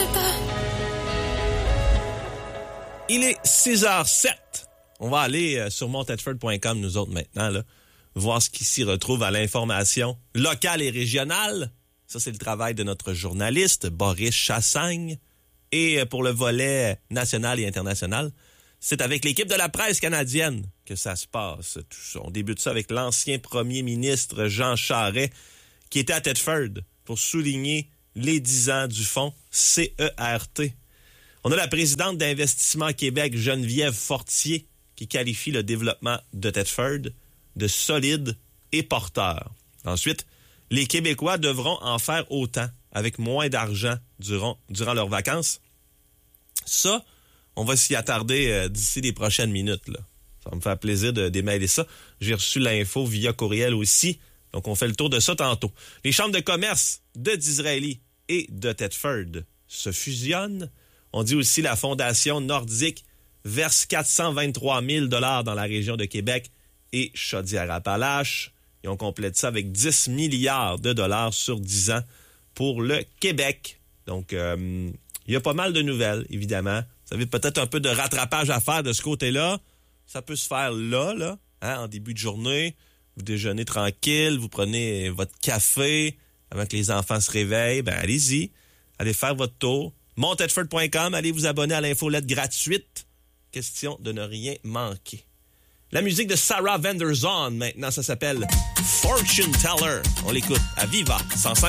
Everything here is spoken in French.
Il est 6h07. On va aller sur monttedford.com, nous autres, maintenant, là, voir ce qui s'y retrouve à l'information locale et régionale. Ça, c'est le travail de notre journaliste, Boris Chassagne. Et pour le volet national et international, c'est avec l'équipe de la presse canadienne que ça se passe. On débute ça avec l'ancien premier ministre Jean Charest, qui était à Tedford pour souligner les 10 ans du fonds CERT. On a la présidente d'Investissement Québec, Geneviève Fortier, qui qualifie le développement de Tedford de solide et porteur. Ensuite, les Québécois devront en faire autant avec moins d'argent durant leurs vacances. Ça, on va s'y attarder d'ici les prochaines minutes, là. Ça va me faire plaisir de démêler ça. J'ai reçu l'info via courriel aussi, donc on fait le tour de ça tantôt. Les chambres de commerce de Disraeli et de Tedford se fusionnent. On dit aussi la Fondation Nordique verse 423 000 $ dans la région de Québec et Chaudière-Appalaches. Et on complète ça avec 10 milliards de dollars sur 10 ans pour le Québec. Donc, il y a pas mal de nouvelles, évidemment. Vous avez peut-être un peu de rattrapage à faire de ce côté-là. Ça peut se faire là, en début de journée. Vous déjeunez tranquille, vous prenez votre café avant que les enfants se réveillent. Ben, allez-y. Allez faire votre tour. monttedford.com, allez vous abonner à l'infolette gratuite. Question de ne rien manquer. La musique de Sarah Vanderzon, maintenant, ça s'appelle Fortune Teller. On l'écoute à Viva 105.